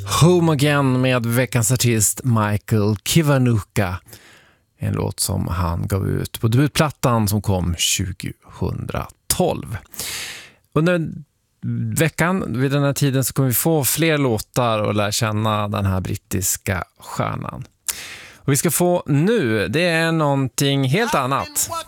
Home Again med veckans artist Michael Kiwanuka. En låt som han gav ut på debutplattan som kom 2012. Under veckan vid den här tiden så kommer vi få fler låtar och lära känna den här brittiska stjärnan. Och vi ska få nu, det är någonting helt annat.